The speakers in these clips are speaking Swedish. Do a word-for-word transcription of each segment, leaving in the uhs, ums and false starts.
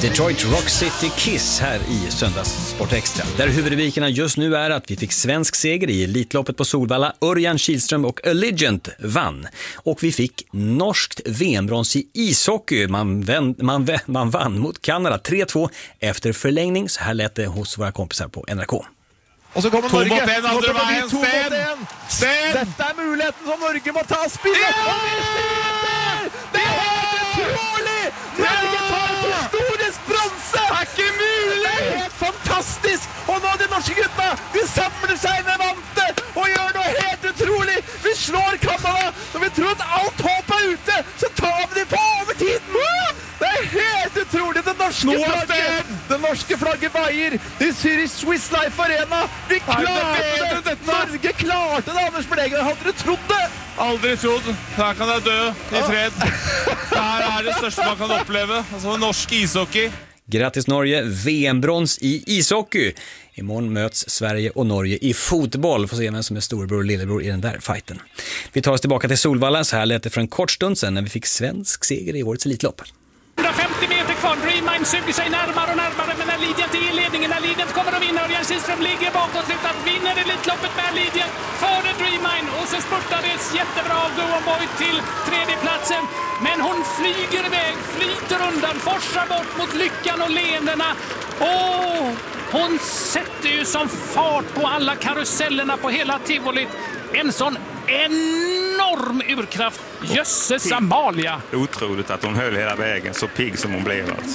Detroit Rock City Kiss här i Söndagssport Extra. Där huvudrubrikerna just nu är att vi fick svensk seger i Elitloppet på Solvalla. Örjan Kihlström och Allegiant vann. Och vi fick norskt V M-brons i ishockey. Man, vän, man, vän, man vann mot Kanada tre två efter förlängning. Så här lät det hos våra kompisar på N R K. Och så kommer to Norge. Mot en, andre veien, Sten! Sten! Dette er muligheten som Norge må ta spillet. Ja! Og vi sitter! Det er helt utrolig! Norge tar historisk bronse! Det er ikke mulig! Det er helt fantastisk! Og nå de norske gutta, de samler seg med vante og gjør noe helt utrolig. Vi slår Kanada. Når vi tror at alt håp er ute, så tar vi de på overtiden. Det er helt utrolig. Det norske flagget, det norske flagget veier. De syr i Swiss Life Arena. Vi klarte det. Norge klarte det, Anders Bergen. Hadde du trodd det? Aldri trodd. Her kan jeg dø i fred. Det her er det største man kan oppleve. Altså norsk ishockey. Grattis Norge, V M-brons i ishockey. Imorgon möts Sverige och Norge i fotboll. Får se vem som är storbror och lillebror i den där fighten. Vi tar oss tillbaka till Solvalla. Så här lät det för en kort stund sedan när vi fick svensk seger i årets Elitlopp. hundrafemtio meter kvar, Dreamline suger sig närmare och närmare, men Allegiant är i ledningen. Allegiant kommer att vinna, Örjan Kihlström ligger bakom slutet, vinner Elitloppet med Allegiant före Dreamline, och så spurtades jättebra av Go On Boy till tredjeplatsen, men hon flyger iväg, flyter undan, forsar bort mot lyckan och leendena. Åh, hon sätter ju som fart på alla karusellerna på hela tivolit. En sån enorm urkraft. Jösses Amalia. Otroligt att hon höll hela vägen, så pigg som hon blev alltså.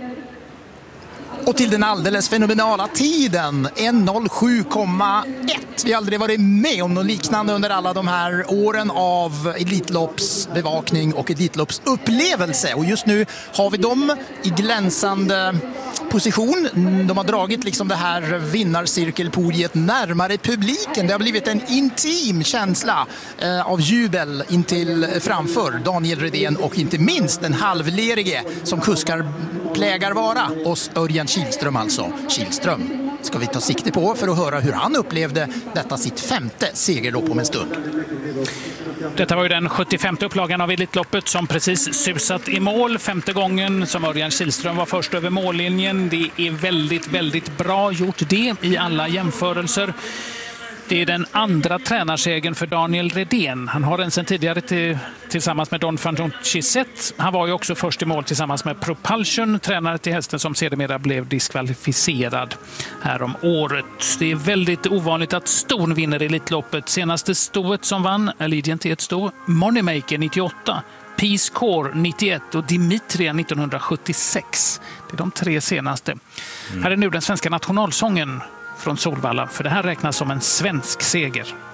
Och till den alldeles fenomenala tiden, en noll sju komma ett. Vi har aldrig varit med om något liknande under alla de här åren av Elitloppsbevakning och Elitloppsupplevelse. Och just nu har vi dem i glänsande position. De har dragit liksom det här vinnarcirkelpodiet närmare publiken. Det har blivit en intim känsla eh, av jubel intill framför Daniel Redén och inte minst den halvlerige som kuskar plägar vara oss Örjan Kihlström alltså. Kihlström ska vi ta sikte på för att höra hur han upplevde detta sitt femte segerlopp om en stund. Detta var ju den sjuttiofemte upplagan av Elitloppet som precis susat i mål. Femte gången som Örjan Kihlström var först över mållinjen. Det är väldigt, väldigt bra gjort det i alla jämförelser. Det är den andra tränarsegen för Daniel Redén. Han har en sedan tidigare till, tillsammans med Don Fanton-Chisette. Han var ju också först i mål tillsammans med Propulsion, tränare till hästen som sedermera blev diskvalificerad här om året. Det är väldigt ovanligt att ston vinner Elitloppet. Senaste stoet som vann, Allegiant ett sto, Moneymaker nittioåtta, Peace Corps nittioett och Dimitria nittonhundrasjuttiosex. Det är de tre senaste. Mm. Här är nu den svenska nationalsången från Solvalla, för det här räknas som en svensk seger.